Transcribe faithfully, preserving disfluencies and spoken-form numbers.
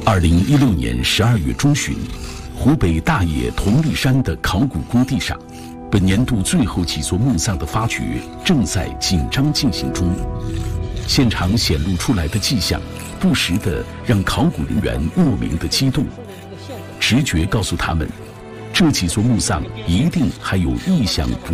二零一六年十二月中旬，湖北大冶同利山的考古工地上，本年度最后几座墓葬的发掘正在紧张进行中。现场显露出来的迹象，不时地让考古人员莫名的激动。直觉告诉他们，这几座墓葬一定还有意想不